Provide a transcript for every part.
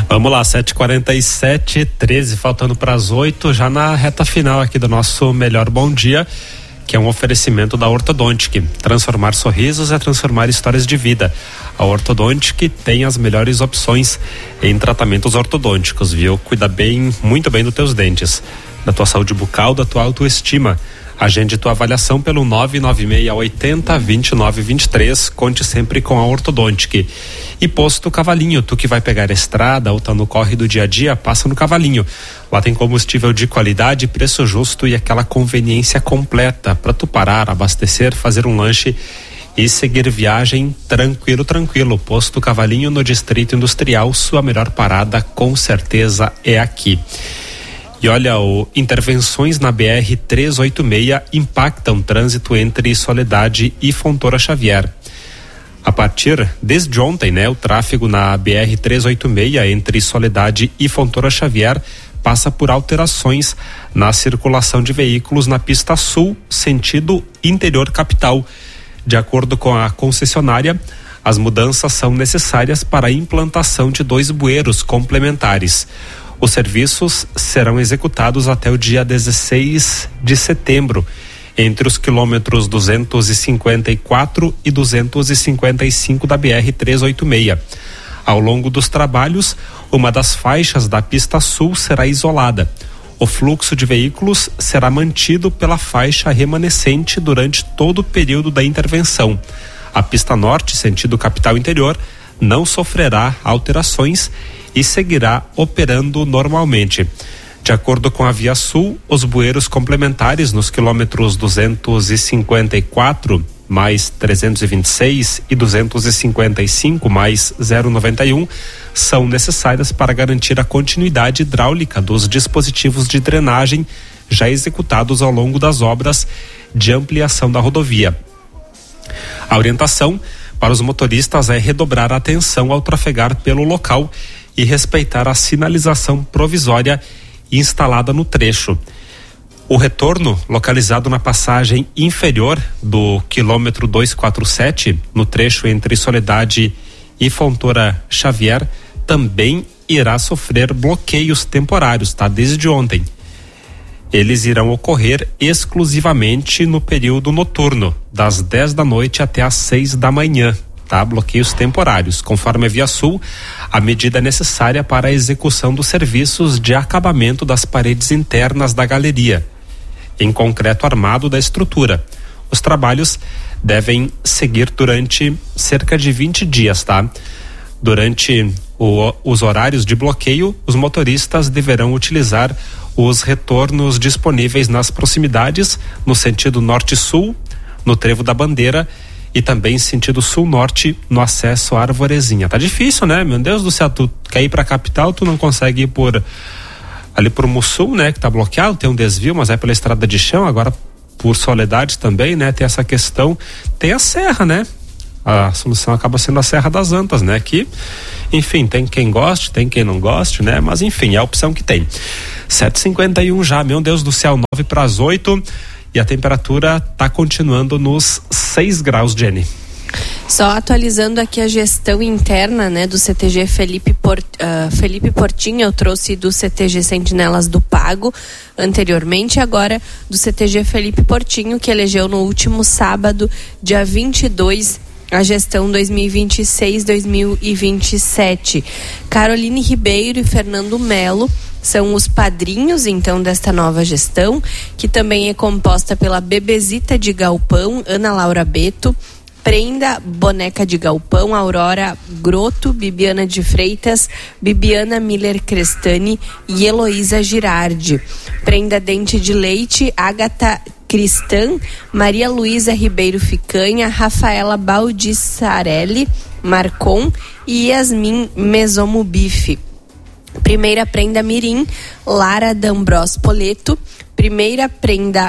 Vamos lá, 7h47, 13 faltando para as 8, já na reta final aqui do nosso Melhor Bom Dia, que é um oferecimento da Ortodontic. Transformar sorrisos é transformar histórias de vida. A Ortodontic tem as melhores opções em tratamentos ortodônticos, viu? Cuida muito bem dos teus dentes, da tua saúde bucal, da tua autoestima. Agende tua avaliação pelo 99680-2923. Conte sempre com a Ortodontic. E Posto Cavalinho, tu que vai pegar a estrada ou tá no corre do dia a dia, passa no Cavalinho. Lá tem combustível de qualidade, preço justo e aquela conveniência completa para tu parar, abastecer, fazer um lanche e seguir viagem tranquilo. Posto Cavalinho no Distrito Industrial, sua melhor parada com certeza é aqui. E olha, intervenções na BR-386 impactam trânsito entre Soledade e Fontoura Xavier. Desde ontem, o tráfego na BR-386 entre Soledade e Fontoura Xavier passa por alterações na circulação de veículos na pista sul, sentido interior capital. De acordo com a concessionária, as mudanças são necessárias para a implantação de 2 bueiros complementares. Os serviços serão executados até o dia 16 de setembro, entre os quilômetros 254 e 255 da BR-386. Ao longo dos trabalhos, uma das faixas da pista sul será isolada. O fluxo de veículos será mantido pela faixa remanescente durante todo o período da intervenção. A pista norte, sentido capital interior, não sofrerá alterações e seguirá operando normalmente. De acordo com a Via Sul, os bueiros complementares nos quilômetros 254 mais 326 e 255 mais 091 são necessárias para garantir a continuidade hidráulica dos dispositivos de drenagem já executados ao longo das obras de ampliação da rodovia. A orientação para os motoristas é redobrar a atenção ao trafegar pelo local e respeitar a sinalização provisória instalada no trecho. O retorno, localizado na passagem inferior do quilômetro 247, no trecho entre Soledade e Fontoura Xavier, também irá sofrer bloqueios temporários, desde ontem. Eles irão ocorrer exclusivamente no período noturno, das 10 da noite até às 6 da manhã. Bloqueios temporários. Conforme a Via Sul, a medida é necessária para a execução dos serviços de acabamento das paredes internas da galeria, em concreto armado da estrutura. Os trabalhos devem seguir durante cerca de 20 dias, Durante os horários de bloqueio, os motoristas deverão utilizar os retornos disponíveis nas proximidades, no sentido norte-sul, no Trevo da Bandeira, e também sentido sul-norte no acesso à Arvorezinha. Tá difícil, né? Meu Deus do céu, tu quer ir pra capital, tu não consegue ir ali por Mussul, que tá bloqueado, tem um desvio, mas é pela estrada de chão. Agora por Soledade também, tem essa questão. Tem a serra, A solução acaba sendo a Serra das Antas, Que, enfim, tem quem goste, tem quem não goste, Mas enfim, é a opção que tem. 7h51 já, meu Deus do céu, 9 para as 8. E a temperatura está continuando nos 6 graus, Jenny. Só atualizando aqui a gestão interna, do CTG Felipe Portinho. Eu trouxe do CTG Sentinelas do Pago anteriormente, agora do CTG Felipe Portinho, que elegeu no último sábado, dia 22, a gestão 2026-2027. Caroline Ribeiro e Fernando Melo são os padrinhos, então, desta nova gestão, que também é composta pela Bebezita de Galpão, Ana Laura Beto, Prenda Boneca de Galpão, Aurora Groto, Bibiana de Freitas, Bibiana Miller Crestani e Heloísa Girardi. Prenda Dente de Leite, Ágata Cristã, Maria Luísa Ribeiro Ficanha, Rafaela Baldissarelli Marcon e Yasmin Mesomo Bife. Primeira prenda Mirim, Lara D'Ambros Poleto. Primeira prenda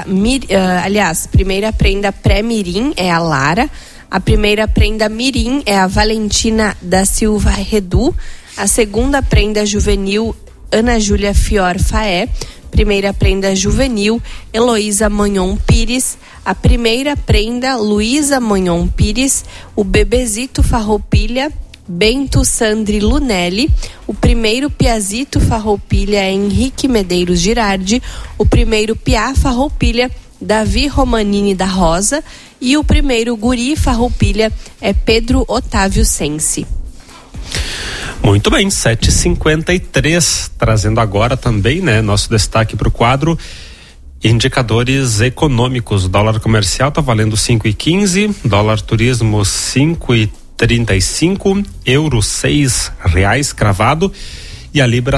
pré-Mirim é a Lara. A primeira prenda Mirim é a Valentina da Silva Redu. A segunda prenda juvenil, Ana Júlia Fior Faé. Primeira prenda juvenil, Heloísa Monhon Pires. A primeira prenda, Luísa Monhon Pires. O Bebezito Farroupilha, Bento Sandri Lunelli, o primeiro Piazito Farroupilha é Henrique Medeiros Girardi, o primeiro Piá Farroupilha Davi Romanini da Rosa e o primeiro Guri Farroupilha é Pedro Otávio Sensi. Muito bem, 7h53, trazendo agora também, nosso destaque para o quadro indicadores econômicos. O dólar comercial está valendo 5,15, dólar turismo 5,35, euro R$6 cravado e a libra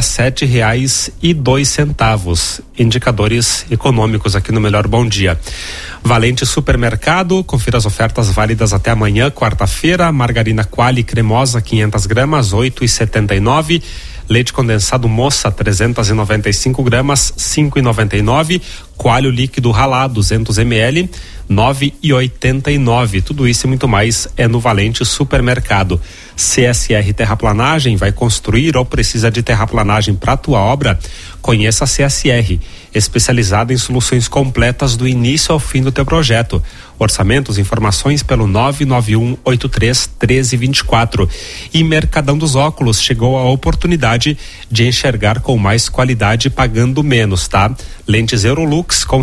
R$7,02. Indicadores econômicos aqui no Melhor Bom Dia. Valente Supermercado, confira as ofertas válidas até amanhã, quarta-feira. Margarina Qualy cremosa 500 gramas, 8,79. Leite condensado Moça 395 gramas, 5,99. Coalho líquido Ralá 200 ml, 9,89. Tudo isso e muito mais é no Valente Supermercado. CSR Terraplanagem, vai construir ou precisa de terraplanagem para a tua obra? Conheça a CSR, especializada em soluções completas do início ao fim do teu projeto. Orçamentos, informações pelo 991831324. E Mercadão dos Óculos, chegou a oportunidade de enxergar com mais qualidade pagando menos, tá? Lentes Eurolux com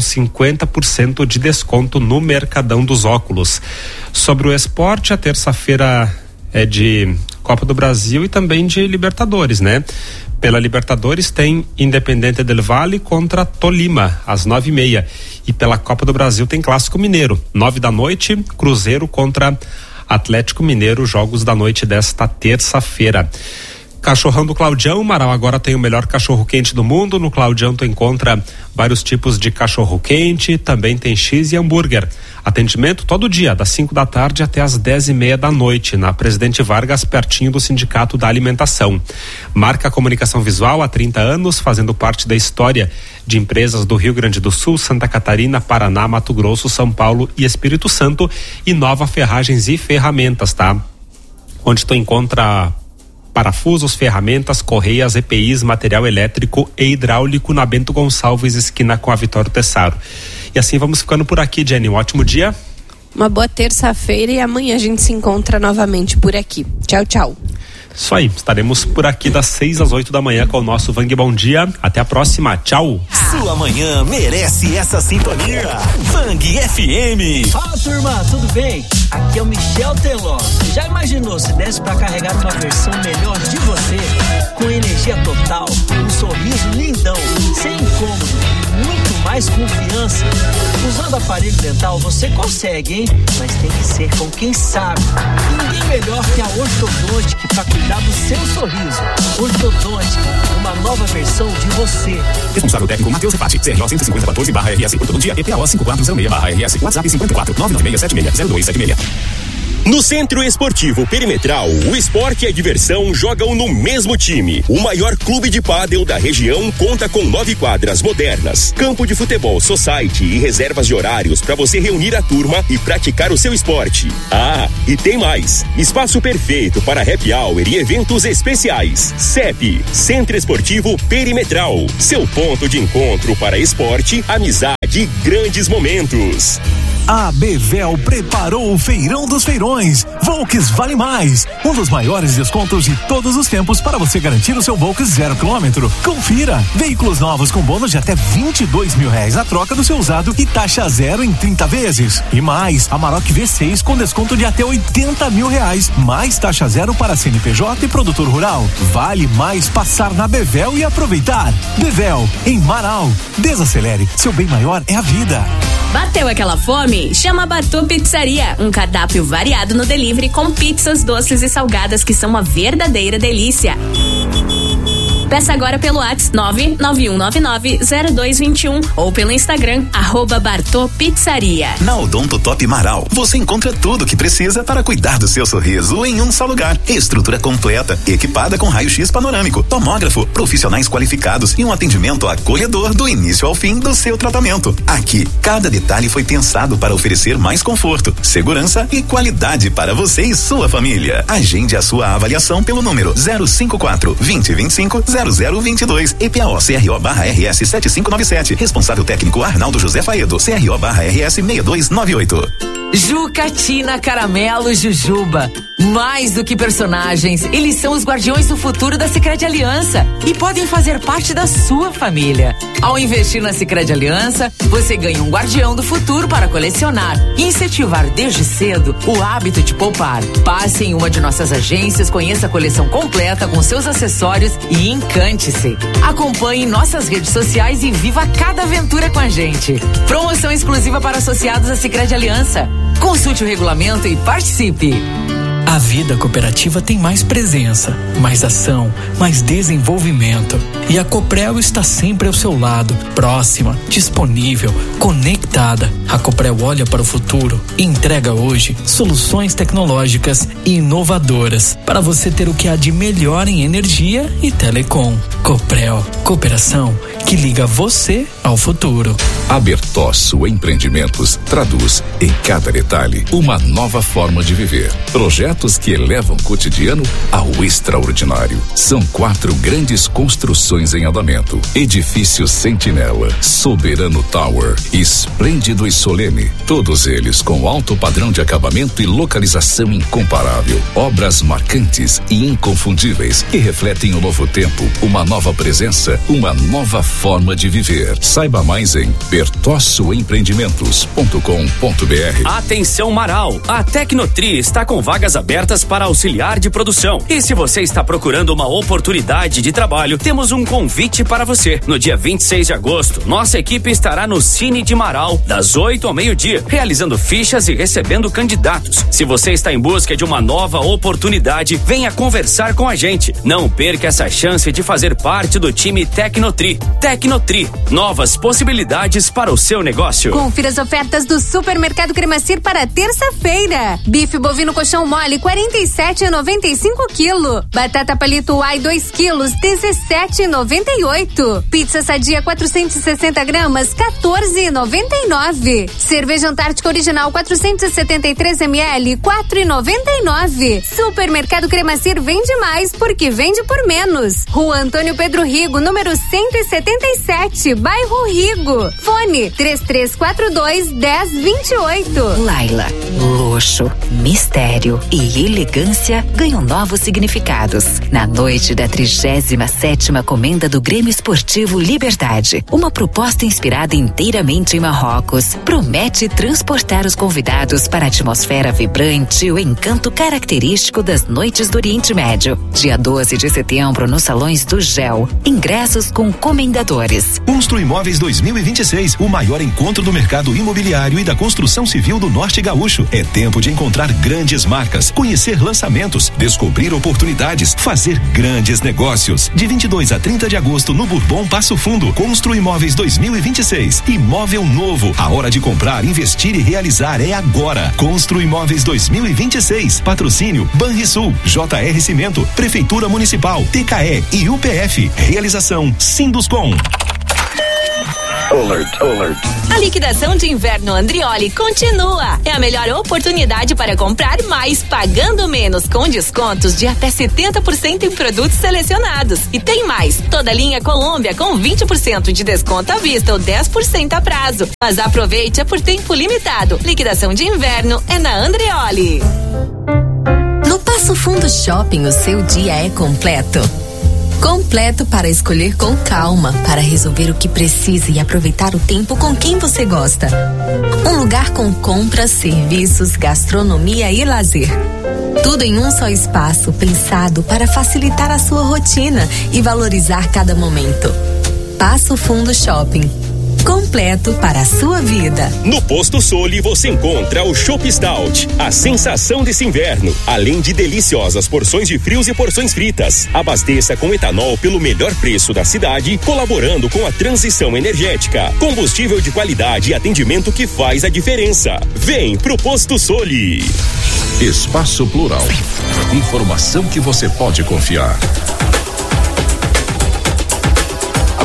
50% de desconto no Mercadão dos Óculos. Sobre o esporte, a terça-feira é de Copa do Brasil e também de Libertadores, Pela Libertadores tem Independente del Valle contra Tolima, às 9h30. E pela Copa do Brasil tem Clássico Mineiro, 9h, Cruzeiro contra Atlético Mineiro, jogos da noite desta terça-feira. Cachorrão do Claudião, Marau agora tem o melhor cachorro quente do mundo. No Claudião tu encontra vários tipos de cachorro quente, também tem X e hambúrguer. Atendimento todo dia, das 5 da tarde até as 10h30 da noite, na Presidente Vargas, pertinho do Sindicato da Alimentação. Marca Comunicação Visual há 30 anos, fazendo parte da história de empresas do Rio Grande do Sul, Santa Catarina, Paraná, Mato Grosso, São Paulo e Espírito Santo. E Nova Ferragens e Ferramentas, tá? Onde tu encontra parafusos, ferramentas, correias, EPIs, material elétrico e hidráulico na Bento Gonçalves, esquina com a Vitório Tessaro. E assim vamos ficando por aqui, Jenny. Um ótimo dia. Uma boa terça-feira e amanhã a gente se encontra novamente por aqui. Tchau, tchau. Isso aí, estaremos por aqui das 6 às 8 da manhã com o nosso Vang Bom Dia. Até a próxima, tchau. Sua manhã merece essa sintonia. Vang FM. Fala, turma, tudo bem? Aqui é o Michel Teló. Já imaginou se desse pra carregar uma versão melhor de você? Com energia total, um sorriso lindão, sem incômodo, muito mais confiança. Usando aparelho dental você consegue, hein? Mas tem que ser com quem sabe. E ninguém melhor que a Ortodontic pra cuidar do seu sorriso. Ortodontic, uma nova versão de você. Responsável técnico Matheus Repati, CRO 15014/RS, Ortodontia EPAO 5406/RS, WhatsApp 54 996760276. No Centro Esportivo Perimetral, o esporte e a diversão jogam no mesmo time. O maior clube de pádel da região conta com 9 quadras modernas, campo de futebol society e reservas de horários para você reunir a turma e praticar o seu esporte. Ah, e tem mais! Espaço perfeito para happy hour e eventos especiais. CEP, Centro Esportivo Perimetral, seu ponto de encontro para esporte, amizade e grandes momentos. A Bevel preparou o Feirão dos Feirões. Volks Vale Mais. Um dos maiores descontos de todos os tempos para você garantir o seu Volks 0 km. Confira. Veículos novos com bônus de até R$22 mil na troca do seu usado e taxa zero em 30 vezes. E mais, Amarok V6 com desconto de até R$80 mil. Mais taxa zero para CNPJ e produtor rural. Vale mais passar na Bevel e aproveitar. Bevel, em Marau. Desacelere. Seu bem maior é a vida. Bateu aquela fome? Chama a Bartô Pizzaria, um cardápio variado no delivery com pizzas doces e salgadas que são uma verdadeira delícia. Peça agora pelo WhatsApp 991990221 ou pelo Instagram @Bartô Pizzaria. Na Odonto Top Marau, você encontra tudo o que precisa para cuidar do seu sorriso em um só lugar. Estrutura completa, equipada com raio-x panorâmico, tomógrafo, profissionais qualificados e um atendimento acolhedor do início ao fim do seu tratamento. Aqui, cada detalhe foi pensado para oferecer mais conforto, segurança e qualidade para você e sua família. Agende a sua avaliação pelo número 054 2025 0022, EPAO CRO/RS 7597, responsável técnico Arnaldo José Faedo, CRO/RS 6298. Jucatina Caramelo Jujuba, Mais do que personagens, eles são os guardiões do futuro da Sicredi Aliança e podem fazer parte da sua família. Ao investir na Sicredi Aliança, você ganha um guardião do futuro para colecionar e incentivar desde cedo o hábito de poupar. Passe em uma de nossas agências, conheça a coleção completa com seus acessórios e encante-se. Acompanhe nossas redes sociais e viva cada aventura com a gente. Promoção exclusiva para associados à Sicredi Aliança. Consulte o regulamento e participe. A vida cooperativa tem mais presença, mais ação, mais desenvolvimento. E a Coprel está sempre ao seu lado, próxima, disponível, conectada. A Coprel olha para o futuro e entrega hoje soluções tecnológicas e inovadoras para você ter o que há de melhor em energia e telecom. Coprel, cooperação que liga você ao futuro. A Bertosso Empreendimentos traduz em cada detalhe uma nova forma de viver. Projetos que elevam o cotidiano ao extraordinário. São 4 grandes construções em andamento. Edifício Sentinela, Soberano Tower, Esplêndido e Solene. Todos eles com alto padrão de acabamento e localização incomparável. Obras marcantes e inconfundíveis que refletem o novo tempo, uma nova presença, uma nova forma de viver. Saiba mais em bertossoempreendimentos.com.br. Atenção Marau, a Tecnotri está com vagas abertas para auxiliar de produção. E se você está procurando uma oportunidade de trabalho, temos um convite para você. No dia 26 de agosto, nossa equipe estará no Cine de Marau, das 8 ao meio-dia, realizando fichas e recebendo candidatos. Se você está em busca de uma nova oportunidade, venha conversar com a gente. Não perca essa chance de fazer parte do time Tecnotri. Tecnotri, novas possibilidades para o seu negócio. Confira as ofertas do Supermercado Cremacir para terça-feira. Bife bovino colchão mole 47,95 kg. Batata palito ai 2 kg 17,98. Pizza sadia 460 gramas 14,99. Cerveja Antártica original 473 ml 4,99. Supermercado Cremacir vende mais porque vende por menos. Rua Antônio Pedro Rigo, número 177, bairro Rigo. Fone 3342-1028. Laila, luxo, mistério e elegância ganham novos significados. Na noite da 37ª Comenda do Grêmio Esportivo Liberdade, uma proposta inspirada inteiramente em Marrocos, promete transportar os convidados para a atmosfera vibrante e o encanto característico das noites do Oriente Médio. Dia 12 de setembro, nos salões do GEL. Ingressos com comendadores. Constru Imóveis 2026, o maior encontro do mercado imobiliário e da construção civil do Norte Gaúcho. É tempo de encontrar grandes marcas, conhecer lançamentos, descobrir oportunidades, fazer grandes negócios. De 22 a 30 de agosto no Bourbon Passo Fundo. Constru Imóveis 2026. Imóvel novo. A hora de comprar, investir e realizar é agora. Constru Imóveis 2026. Patrocínio Banrisul, JR Cimento, Prefeitura Municipal, TKE e UPF. Realização Sinduscom. Alert. A liquidação de inverno Andrioli continua. É a melhor oportunidade para comprar mais pagando menos, com descontos de até 70% em produtos selecionados. E tem mais, toda linha Colômbia com 20% de desconto à vista ou 10% a prazo. Mas aproveite, é por tempo limitado. Liquidação de inverno é na Andrioli. No Passo Fundo Shopping, o seu dia é completo. Completo para escolher com calma, para resolver o que precisa e aproveitar o tempo com quem você gosta. Um lugar com compras, serviços, gastronomia e lazer. Tudo em um só espaço, pensado para facilitar a sua rotina e valorizar cada momento. Passo Fundo Shopping. Completo para a sua vida. No Posto Soli você encontra o Chopp Stout, a sensação desse inverno, além de deliciosas porções de frios e porções fritas. Abasteça com etanol pelo melhor preço da cidade, colaborando com a transição energética. Combustível de qualidade e atendimento que faz a diferença. Vem pro Posto Soli. Espaço Plural. Informação que você pode confiar.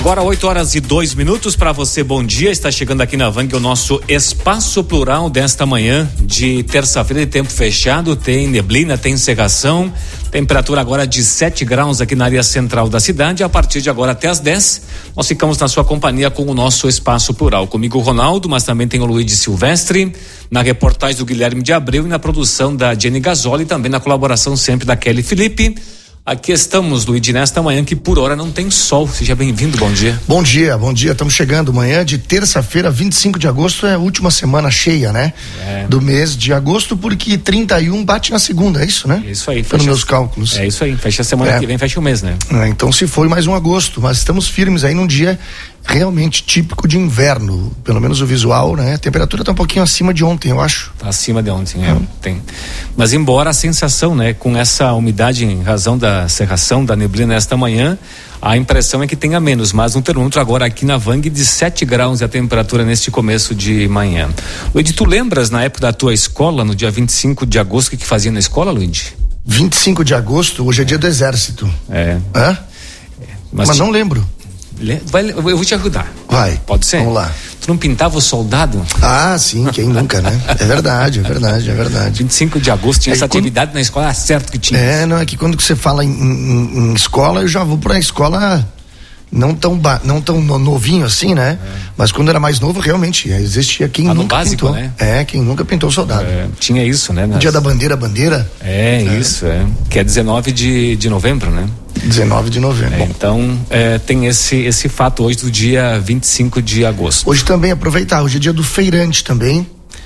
Agora 8h02 para você, bom dia, está chegando aqui na Vang o nosso Espaço Plural desta manhã de terça-feira de tempo fechado, tem neblina, tem cerração, temperatura agora de 7 graus aqui na área central da cidade. A partir de agora até as 10, nós ficamos na sua companhia com o nosso Espaço Plural, comigo o Ronaldo, mas também tem o Luiz Silvestre, na reportagem do Guilherme de Abreu e na produção da Jenny Gasoli, também na colaboração sempre da Kelly Felipe. Aqui estamos, Luiz, nesta manhã que por hora não tem sol. Seja bem-vindo, bom dia. Bom dia. Estamos chegando manhã de terça-feira, 25 de agosto, é a última semana cheia, né? Do mês de agosto, porque 31 bate na segunda, é isso, né? Isso aí. Pelos meus cálculos. É isso aí, fecha a semana que vem, fecha o mês, né? Então se foi mais um agosto, mas estamos firmes aí num dia realmente típico de inverno, pelo menos o visual, né? A temperatura tá um pouquinho acima de ontem, eu acho. Tá acima de ontem, tem. Mas embora a sensação, né, com essa umidade em razão da cerração, da neblina nesta manhã, a impressão é que tenha menos, mas um termômetro agora aqui na Vang de 7 graus a temperatura neste começo de manhã. Luiz, tu lembras na época da tua escola, no dia 25 de agosto, o que fazia na escola, Luiz? 25 de agosto, hoje é dia do Exército. Hã? Mas não lembro. Eu vou te ajudar. Vai. Pode ser? Vamos lá. Tu não pintava o soldado? Ah, sim, quem nunca, né? É verdade. 25 de agosto tinha essa atividade na escola, certo que tinha. Não, é que quando você fala em escola, eu já vou pra escola não tão novinho assim, né? Mas quando era mais novo, realmente, existia quem nunca básico, pintou. Né? Quem nunca pintou o soldado. Tinha isso, né? Dia da bandeira. Isso, que é 19 de novembro, né? 19 de novembro. Então, tem esse fato hoje do dia 25 de agosto. Hoje também, aproveitar, hoje é dia do feirante também.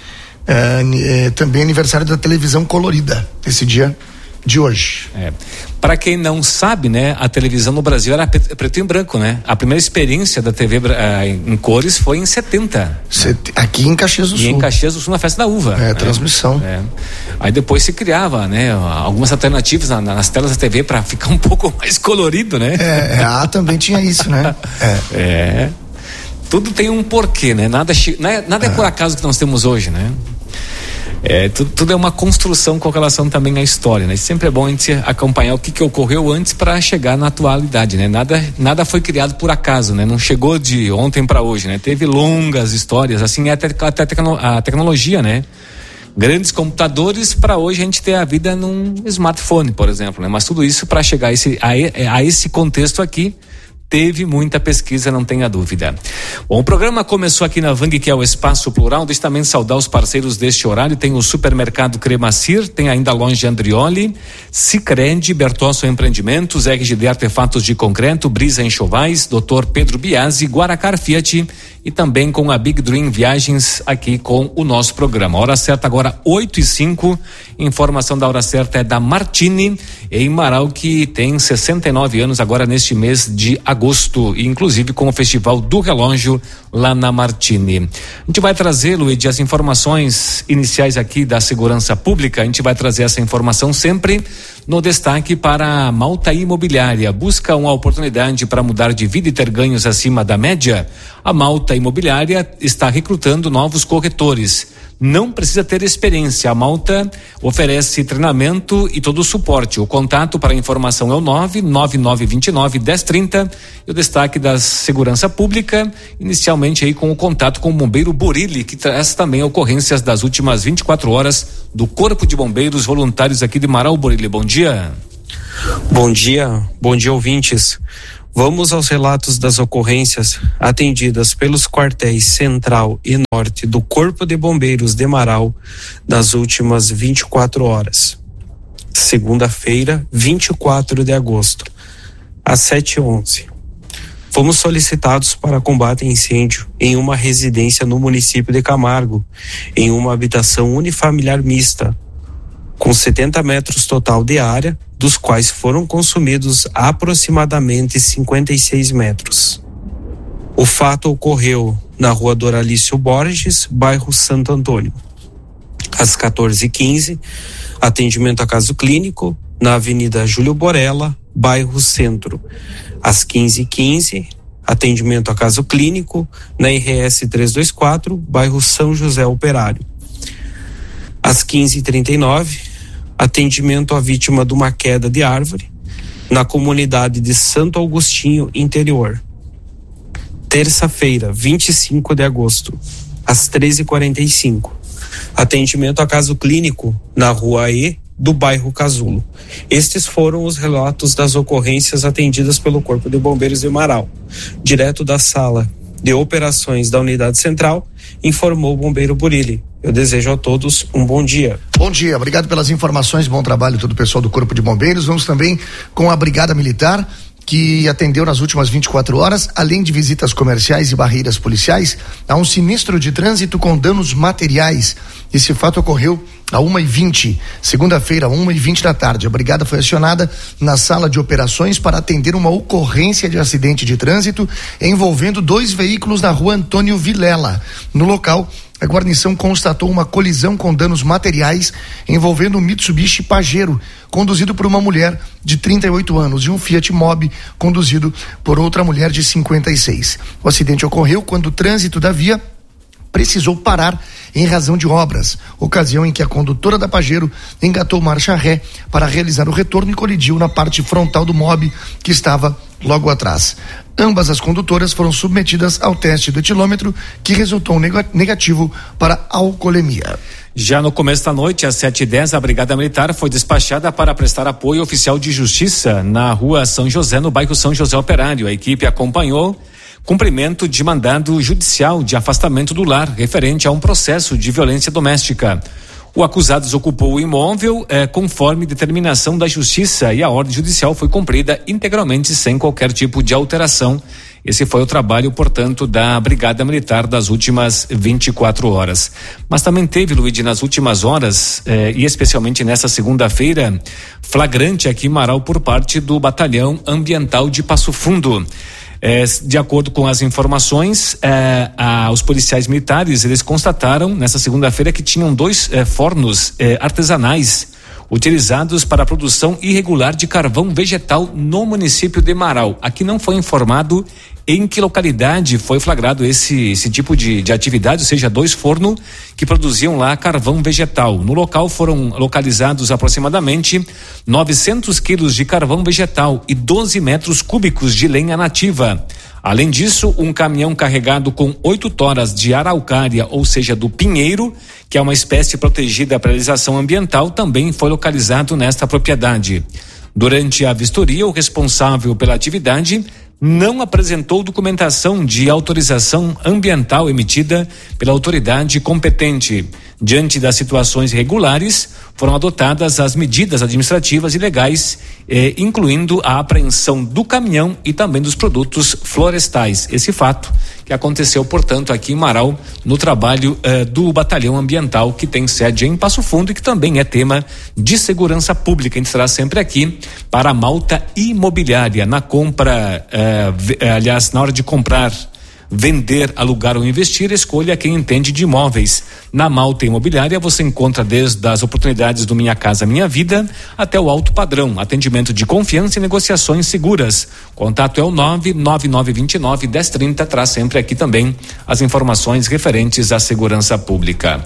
Também aniversário da televisão colorida, esse dia de hoje. Para quem não sabe, né, a televisão no Brasil era preto e branco, né? A primeira experiência da TV em cores foi em 70. Aqui em Caxias do Sul. E em Caxias do Sul, na Festa da Uva. Transmissão. Aí depois se criava, né, algumas alternativas nas telas da TV para ficar um pouco mais colorido, né? Também tinha isso, né? Tudo tem um porquê, né? Nada é por acaso que nós temos hoje, né? Tudo é uma construção com relação também à história, né? Sempre é bom a gente acompanhar o que ocorreu antes para chegar na atualidade, né? Nada foi criado por acaso, né? Não chegou de ontem para hoje, né? Teve longas histórias, assim, até a tecnologia, né? Grandes computadores para hoje a gente ter a vida num smartphone, por exemplo, né? Mas tudo isso para chegar a esse contexto aqui, teve muita pesquisa, não tenha dúvida. Bom, o programa começou aqui na Vang, que é o Espaço Plural. Deixa também saudar os parceiros deste horário. Tem o Supermercado Cremacir, tem ainda a Loja Andrioli, Sicredi, Bertolso Empreendimentos, RGD Artefatos de Concreto, Brisa Enxovais, Dr. Pedro Biasi, Guaracar Fiat e também com a Big Dream Viagens aqui com o nosso programa. Hora certa agora 8:05. Informação da hora certa é da Martini em Marau, que tem 69 anos agora neste mês de agosto, inclusive com o Festival do Relógio lá na Martini. A gente vai trazer, Luiz, as informações iniciais aqui da segurança pública. A gente vai trazer essa informação sempre no destaque para a Malta Imobiliária. Busca uma oportunidade para mudar de vida e ter ganhos acima da média? A Malta Imobiliária está recrutando novos corretores. Não precisa ter experiência. A Malta oferece treinamento e todo o suporte. O contato para informação é o 99929-1030 e o destaque da segurança pública, inicialmente aí com o contato com o bombeiro Borilli, que traz também ocorrências das últimas 24 horas do Corpo de Bombeiros Voluntários aqui de Marau. Borilli, bom dia. Bom dia ouvintes. Vamos aos relatos das ocorrências atendidas pelos quartéis Central e Norte do Corpo de Bombeiros de Marau das últimas 24 horas. Segunda-feira, 24 de agosto, às 7h11. Fomos solicitados para combate a incêndio em uma residência no município de Camargo, em uma habitação unifamiliar mista, com 70 metros total de área, dos quais foram consumidos aproximadamente 56 metros. O fato ocorreu na rua Doralício Borges, bairro Santo Antônio. Às 14h15, atendimento a caso clínico na Avenida Júlio Borella, bairro Centro. Às 15h15, atendimento a caso clínico na RS 324, bairro São José Operário. Às 15h39, atendimento à vítima de uma queda de árvore na comunidade de Santo Agostinho Interior. terça-feira, 25 de agosto, às 13h45. Atendimento a caso clínico na Rua E do bairro Casulo. Estes foram os relatos das ocorrências atendidas pelo Corpo de Bombeiros de Marau. Direto da sala de operações da Unidade Central, informou o bombeiro Burilli. Eu desejo a todos um bom dia. Bom dia, obrigado pelas informações, bom trabalho todo o pessoal do Corpo de Bombeiros. Vamos também com a Brigada Militar, que atendeu nas últimas 24 horas, além de visitas comerciais e barreiras policiais, a um sinistro de trânsito com danos materiais. Esse fato ocorreu a 1h20, segunda-feira, 1h20 da tarde. A brigada foi acionada na sala de operações para atender uma ocorrência de acidente de trânsito envolvendo 2 veículos na rua Antônio Vilela. No local, a guarnição constatou uma colisão com danos materiais envolvendo um Mitsubishi Pajero, conduzido por uma mulher de 38 anos, e um Fiat Mobi, conduzido por outra mulher de 56. O acidente ocorreu quando o trânsito da via precisou parar em razão de obras, ocasião em que a condutora da Pajero engatou marcha ré para realizar o retorno e colidiu na parte frontal do Mobi, que estava logo atrás. Ambas as condutoras foram submetidas ao teste do etilômetro, que resultou negativo para alcoolemia. Já no começo da noite, às 7h10, a Brigada Militar foi despachada para prestar apoio oficial de justiça na rua São José, no bairro São José Operário. A equipe acompanhou cumprimento de mandado judicial de afastamento do lar, referente a um processo de violência doméstica. O acusado desocupou o imóvel conforme determinação da justiça, e a ordem judicial foi cumprida integralmente sem qualquer tipo de alteração. Esse foi o trabalho, portanto, da Brigada Militar das últimas 24 horas. Mas também teve, Luíde, nas últimas horas, e especialmente nessa segunda-feira, flagrante aqui em Marau por parte do Batalhão Ambiental de Passo Fundo. De acordo com as informações, os policiais militares, eles constataram nessa segunda-feira que tinham 2 fornos artesanais utilizados para a produção irregular de carvão vegetal no município de Marau. Aqui não foi informado em que localidade foi flagrado esse tipo de atividade, ou seja, 2 fornos que produziam lá carvão vegetal. No local foram localizados aproximadamente 900 quilos de carvão vegetal e 12 metros cúbicos de lenha nativa. Além disso, um caminhão carregado com 8 toras de araucária, ou seja, do pinheiro, que é uma espécie protegida para realização ambiental, também foi localizado nesta propriedade. Durante a vistoria, o responsável pela atividade não apresentou documentação de autorização ambiental emitida pela autoridade competente. Diante das situações irregulares, foram adotadas as medidas administrativas e legais, incluindo a apreensão do caminhão e também dos produtos florestais. Esse fato que aconteceu, portanto, aqui em Marau, no trabalho do Batalhão Ambiental, que tem sede em Passo Fundo e que também é tema de segurança pública. A gente estará sempre aqui para a Malta Imobiliária, na compra, aliás, na hora de comprar, vender, alugar ou investir, escolha quem entende de imóveis. Na Malta Imobiliária você encontra desde as oportunidades do Minha Casa Minha Vida até o alto padrão, atendimento de confiança e negociações seguras. Contato é o 99929-1030, traz sempre aqui também as informações referentes à segurança pública.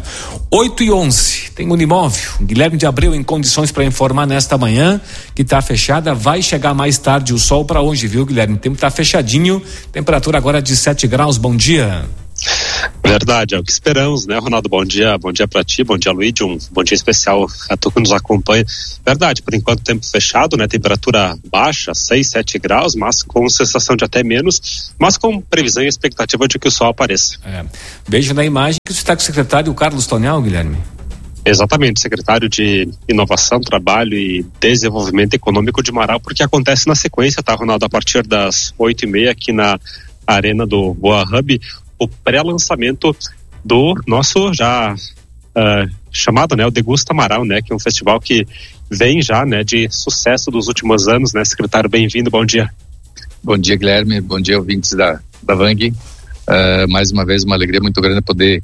8h11, tem Unimóvel, Guilherme de Abreu em condições para informar nesta manhã que está fechada, vai chegar mais tarde o sol para hoje, viu, Guilherme? O tempo está fechadinho, temperatura agora de 7 graus, bom dia. Verdade, é o que esperamos, né, Ronaldo? Bom dia pra ti, bom dia, Luíde, um bom dia especial a tu que nos acompanha. Verdade, por enquanto tempo fechado, né, temperatura baixa, 6, 7 graus, mas com sensação de até menos, mas com previsão e expectativa de que o sol apareça. Vejo na imagem que você está com o secretário Carlos Tonhal, Guilherme. Exatamente, secretário de Inovação, Trabalho e Desenvolvimento Econômico de Marau, porque acontece na sequência, tá, Ronaldo? A partir das 8h30 aqui na Arena do Boa Hub, o pré-lançamento do nosso já chamado, né, o Degusta Marau, né, que é um festival que vem já, né, de sucesso dos últimos anos, né, secretário, bem-vindo, bom dia. Bom dia, Guilherme, bom dia, ouvintes da Vang. Mais uma vez, uma alegria muito grande poder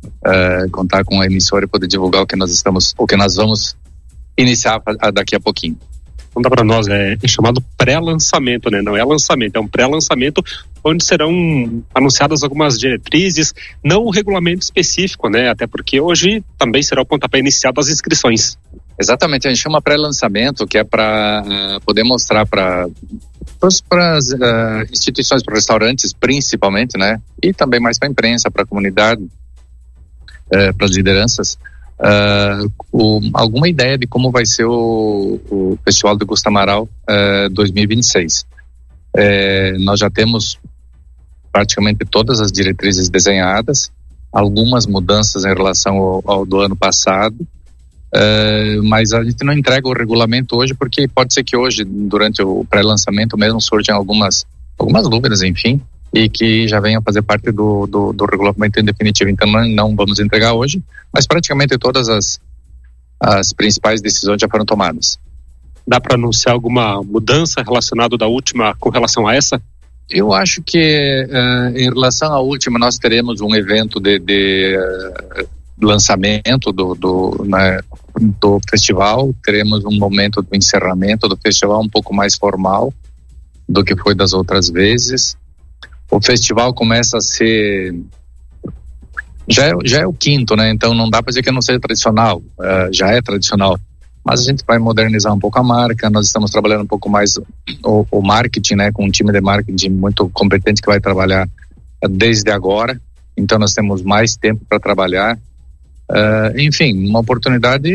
contar com a emissora e poder divulgar o que nós vamos iniciar daqui a pouquinho. Conta para nós, é chamado pré-lançamento, né? Não é lançamento, é um pré-lançamento onde serão anunciadas algumas diretrizes, não o regulamento específico, né? Até porque hoje também será o pontapé inicial das inscrições. Exatamente, a gente chama pré-lançamento, que é para poder mostrar para as instituições, para restaurantes principalmente, né? E também mais para a imprensa, para a comunidade, para as lideranças, alguma ideia de como vai ser o Festival Degusta Amaral 2026. Nós já temos praticamente todas as diretrizes desenhadas, algumas mudanças em relação ao do ano passado, mas a gente não entrega o regulamento hoje, porque pode ser que hoje, durante o pré-lançamento mesmo, surjam algumas dúvidas, enfim, e que já venham fazer parte do regulamento em definitivo. Então não vamos entregar hoje, mas praticamente todas as principais decisões já foram tomadas. Dá para anunciar alguma mudança relacionada da última com relação a essa? Eu acho que em relação à última, nós teremos um evento de lançamento do festival, teremos um momento do encerramento do festival um pouco mais formal do que foi das outras vezes. O festival começa a ser... Já é o quinto, né? Então não dá para dizer que não seja tradicional, já é tradicional. Mas a gente vai modernizar um pouco a marca, nós estamos trabalhando um pouco mais o marketing, né? Com um time de marketing muito competente que vai trabalhar desde agora. Então nós temos mais tempo para trabalhar. Enfim, uma oportunidade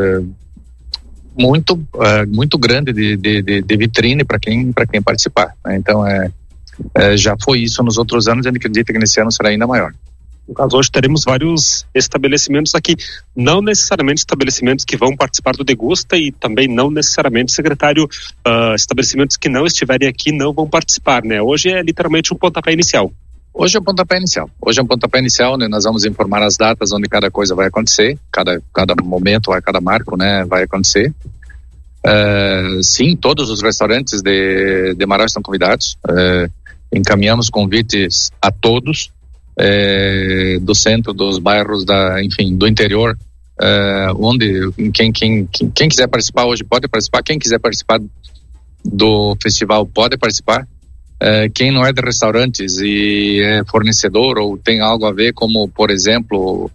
muito grande de vitrine para quem participar, né? Então já foi isso nos outros anos, e a gente acredita que nesse ano será ainda maior. No caso, hoje teremos vários estabelecimentos aqui, não necessariamente estabelecimentos que vão participar do Degusta, e também não necessariamente, secretário, estabelecimentos que não estiverem aqui não vão participar, né? Hoje é literalmente um pontapé inicial. Hoje é um pontapé inicial, né? Nós vamos informar as datas onde cada coisa vai acontecer, cada momento, cada marco, né, vai acontecer. Sim, todos os restaurantes de Marau estão convidados. Encaminhamos convites a todos, do centro, dos bairros, enfim, do interior, onde quem quiser participar hoje pode participar, quem quiser participar do festival pode participar. Quem não é de restaurantes e é fornecedor ou tem algo a ver, como por exemplo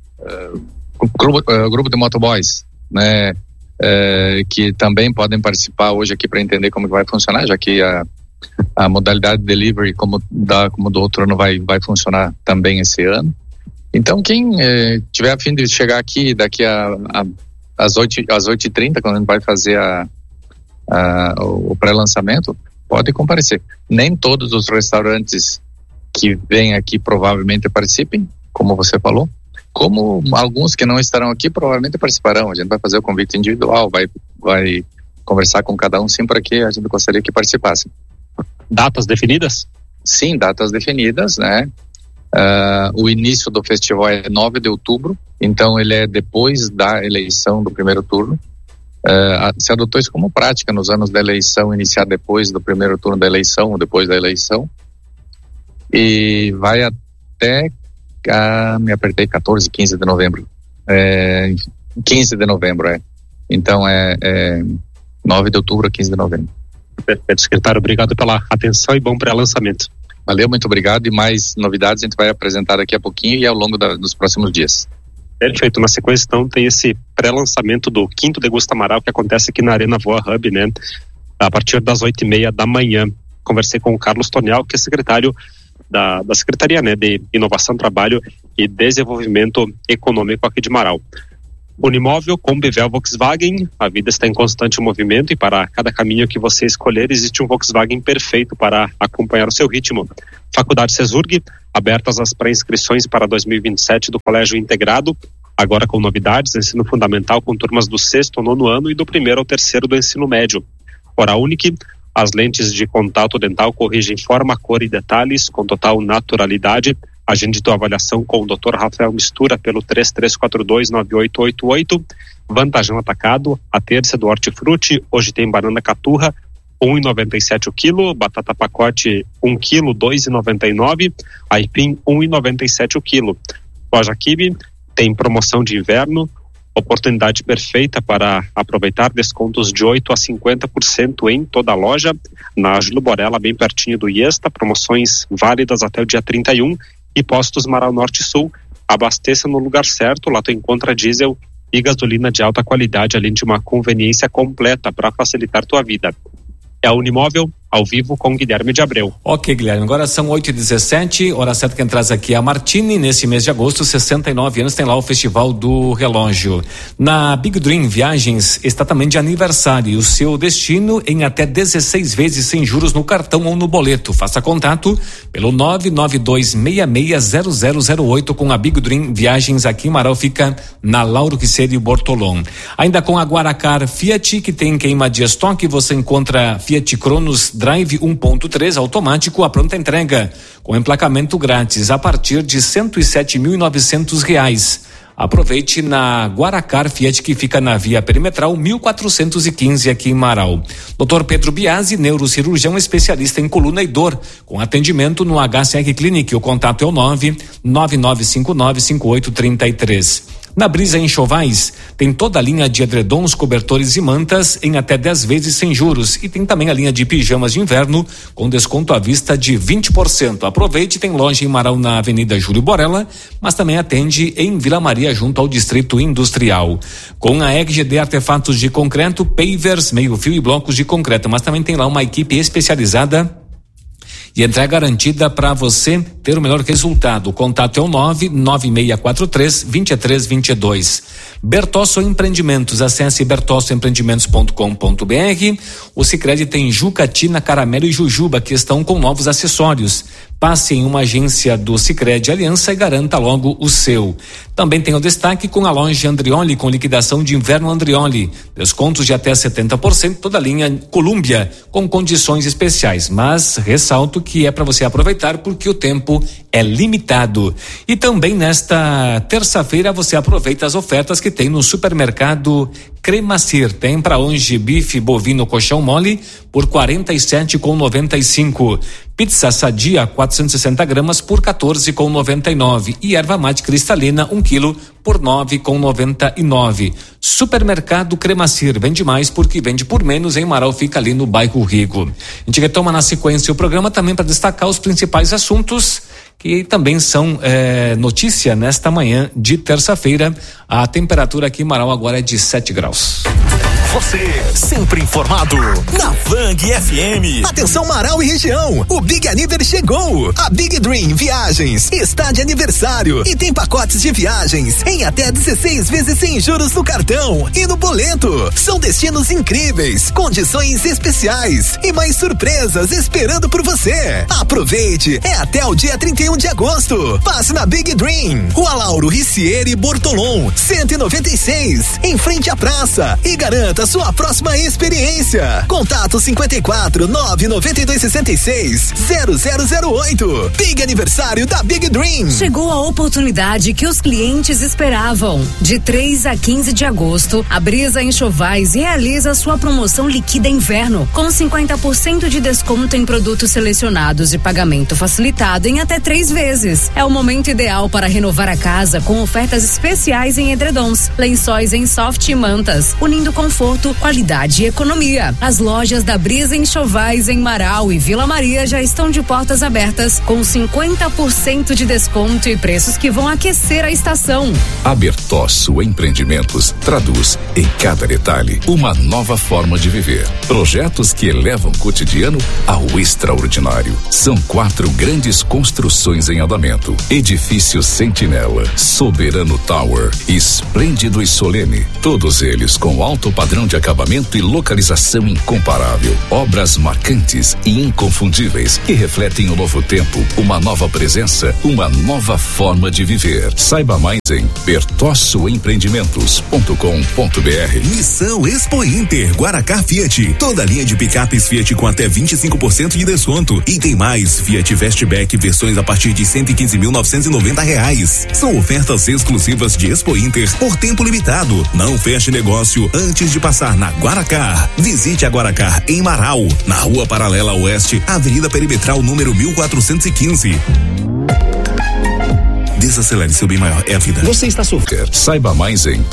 grupo de motoboys, né, que também podem participar hoje aqui para entender como que vai funcionar, já que a modalidade delivery como do outro ano vai funcionar também esse ano. Então quem tiver a fim de chegar aqui daqui às 8h30, quando a gente vai fazer o pré-lançamento, pode comparecer. Nem todos os restaurantes que vêm aqui provavelmente participem, como você falou, como alguns que não estarão aqui provavelmente participarão. A gente vai fazer o convite individual, vai conversar com cada um, sim, para que a gente gostaria que participassem. Datas definidas? Sim, datas definidas, né? O início do festival é 9 de outubro, então ele é depois da eleição do primeiro turno. Se adotou isso como prática nos anos da eleição, iniciar depois do primeiro turno da eleição ou depois da eleição, e vai até 15 de novembro. 15 de novembro, então 9 de outubro a 15 de novembro. Perfeito, secretário, obrigado pela atenção e bom pré-lançamento. Valeu, muito obrigado, e mais novidades a gente vai apresentar daqui a pouquinho e ao longo dos próximos dias. Perfeito, na sequência então tem esse pré-lançamento do 5º Degusta Amaral, que acontece aqui na Arena Voa Hub, né? A partir das 8h30 da manhã. Conversei com o Carlos Tonial, que é secretário da Secretaria, né, de Inovação, Trabalho e Desenvolvimento Econômico aqui de Marau. Unimóvel, Combivel, Volkswagen, a vida está em constante movimento, e para cada caminho que você escolher existe um Volkswagen perfeito para acompanhar o seu ritmo. Faculdade Cesurg, abertas as pré-inscrições para 2027 do Colégio Integrado, agora com novidades: ensino fundamental com turmas do 6º ao 9º ano e do 1º ao 3º do ensino médio. Oral-Unique, as lentes de contato dental corrigem forma, cor e detalhes com total naturalidade. Agende tua avaliação com o Dr. Rafael Mistura pelo 33429888. Vantagem Atacado, a terça do Hortifruti, hoje tem banana caturra, 1,97 o quilo, batata pacote 1 quilo, 2,99, aipim 1,97 o quilo. Loja Kibe tem promoção de inverno, oportunidade perfeita para aproveitar descontos de 8% a 50% em toda a loja. Na Júlio Borella, bem pertinho do Iesta, promoções válidas até o dia 31. E Postos Marau Norte e Sul, abasteça no lugar certo, lá tu encontra diesel e gasolina de alta qualidade, além de uma conveniência completa para facilitar tua vida. É a Unimóvel, ao vivo com Guilherme de Abreu. Ok, Guilherme, agora são 8h17, hora certa que entras aqui a Martini, nesse mês de agosto, 69 anos, tem lá o Festival do Relógio. Na Big Dream Viagens está também de aniversário, o seu destino em até 16 vezes sem juros no cartão ou no boleto. Faça contato pelo 992660008 com a Big Dream Viagens aqui em Marau, fica na Lauro Quiseri Bortolom. Ainda com a Guaracar Fiat, que tem queima de estoque, você encontra Fiat Cronos Drive 1.3 automático, a pronta entrega, com emplacamento grátis a partir de R$107.900. Aproveite na Guaracar Fiat, que fica na Via Perimetral 1415 aqui em Marau. Dr. Pedro Biasi, neurocirurgião especialista em coluna e dor, com atendimento no HCR Clinic. O contato é o 999595833. Na Brisa Enxovais, tem toda a linha de edredons, cobertores e mantas em até 10 vezes sem juros. E tem também a linha de pijamas de inverno com desconto à vista de 20%. Aproveite, tem loja em Marau na Avenida Júlio Borella, mas também atende em Vila Maria, junto ao Distrito Industrial. Com a RGD Artefatos de Concreto, pavers, meio-fio e blocos de concreto, mas também tem lá uma equipe especializada e entrega garantida para você ter o melhor resultado. O contato é o 99643-2322. Bertosso Empreendimentos, acesse bertossoempreendimentos.com.br. O Sicredi tem Jucatina, Caramelo e Jujuba, que estão com novos acessórios. Passe em uma agência do Sicredi Aliança e garanta logo o seu. Também tem o destaque com a loja Andrioli, com liquidação de inverno Andrioli. Descontos de até 70%, toda a linha Colômbia, com condições especiais. Mas ressalto que é para você aproveitar porque o tempo é limitado. E também nesta terça-feira você aproveita as ofertas que tem no supermercado Cremacir. Tem para hoje bife bovino colchão mole por R$47,95. Pizza sadia 460 gramas por R$14,99 e erva mate cristalina 1 quilo por R$9,99. Supermercado Cremacir, vende mais porque vende por menos. Em Marau, fica ali no bairro Rico. A gente retoma na sequência o programa também para destacar os principais assuntos que também são notícia nesta manhã de terça-feira. A temperatura aqui em Marau agora é de 7 graus. Você sempre informado na Vang FM. Atenção Marau e região, o Big Aniver chegou. A Big Dream Viagens está de aniversário e tem pacotes de viagens em até 16 vezes sem juros no cartão e no boleto. São destinos incríveis, condições especiais e mais surpresas esperando por você. Aproveite, é até o dia 31 de agosto. Passe na Big Dream, Rua Lauro Ricieri Bortolom, 196, em frente à praça, e garanta sua próxima experiência. Contato 54-99266-0008. Big aniversário da Big Dream. Chegou a oportunidade que os clientes esperavam. De 3 a 15 de agosto, a Brisa Enxovais realiza sua promoção Liquida Inverno, com 50% de desconto em produtos selecionados e pagamento facilitado em até 3 vezes. É o momento ideal para renovar a casa com ofertas especiais em edredons, lençóis em soft e mantas, unindo conforto, qualidade e economia. As lojas da Brisa Enxovais em Marau e Vila Maria já estão de portas abertas com 50% de desconto e preços que vão aquecer a estação. A Bertosso Empreendimentos traduz em cada detalhe uma nova forma de viver. Projetos que elevam o cotidiano ao extraordinário. São 4 grandes construções em andamento: Edifício Sentinela, Soberano Tower, Esplêndido e Solene. Todos eles com alto padrão de acabamento e localização incomparável. Obras marcantes e inconfundíveis que refletem o novo tempo, uma nova presença, uma nova forma de viver. Saiba mais em bertossoempreendimentos.com.br. Missão Expo Inter Guaracar Fiat. Toda linha de picapes Fiat com até 25% de desconto. E tem mais, Fiat Fastback versões a partir de R$115.990. São ofertas exclusivas de Expo Inter por tempo limitado. Não feche negócio antes de passar na Guaracar. Visite a Guaracar em Marau, na Rua Paralela Oeste, Avenida Perimetral número 1415. Desacelere, seu bem maior é a vida. Você está sofrendo. Saiba mais em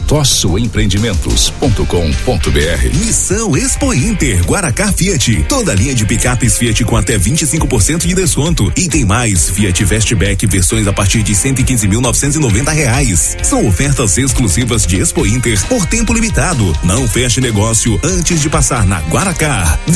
bertossoempreendimentos.com.br. Missão Expo Inter, Guaracá Fiat. Toda a linha de picapes Fiat com até 25% de desconto. E tem mais, Fiat Fastback, versões a partir de R$115.990. São ofertas exclusivas de Expo Inter por tempo limitado. Não feche negócio antes de passar na Guaracá.